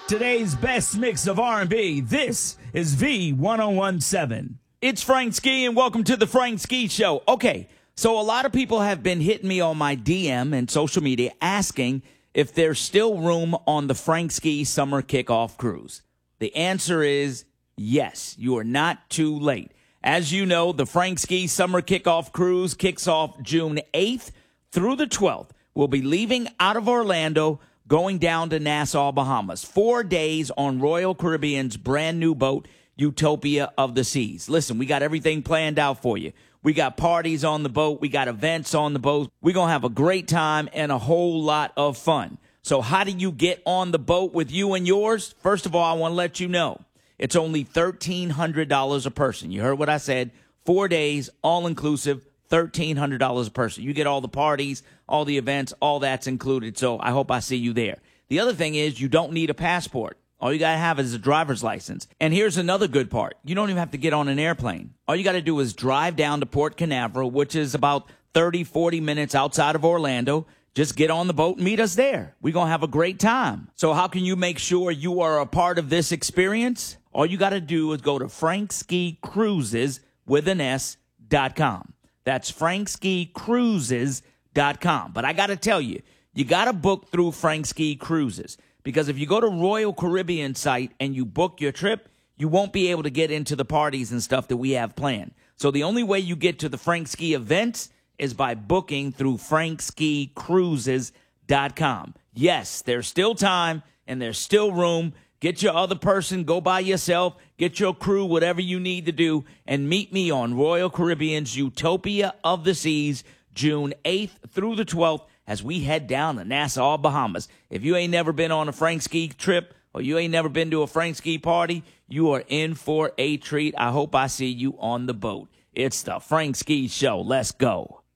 Today's best mix of R&B. This is V1017. It's Frank Ski, and welcome to the Frank Ski Show. Okay, so a lot of people have been hitting me on my DM and social media asking if there's still room on the Frank Ski Summer Kickoff Cruise. The answer is yes. You are not too late. As you know, the Frank Ski Summer Kickoff Cruise kicks off June 8th through the 12th. We'll be leaving out of Orlando, going down to Nassau, Bahamas. 4 days on Royal Caribbean's brand new boat, Utopia of the Seas. Listen, we got everything planned out for you. We got parties on the boat. We got events on the boat. We're going to have a great time and a whole lot of fun. So how do you get on the boat with you and yours? First of all, I want to let you know it's only $1,300 a person. You heard what I said. 4 days, all-inclusive, $1,300 a person. You get all the parties, all the events, all that's included. So I hope I see you there. The other thing is you don't need a passport. All you got to have is a driver's license. And here's another good part. You don't even have to get on an airplane. All you got to do is drive down to Port Canaveral, which is about 30, 40 minutes outside of Orlando. Just get on the boat and meet us there. We're going to have a great time. So how can you make sure you are a part of this experience? All you got to do is go to frankskicruises.com. That's frankskicruises.com. But I got to tell you, you got to book through Frank Ski Cruises. Because if you go to Royal Caribbean site and you book your trip, you won't be able to get into the parties and stuff that we have planned. So the only way you get to the Frank Ski events is by booking through frankskicruises.com. Yes, there's still time and there's still room. Get your other person, go by yourself, get your crew, whatever you need to do, and meet me on Royal Caribbean's Utopia of the Seas, June 8th through the 12th, as we head down to Nassau, Bahamas. If you ain't never been on a Frank Ski trip or you ain't never been to a Frank Ski party, you are in for a treat. I hope I see you on the boat. It's the Frank Ski Show. Let's go.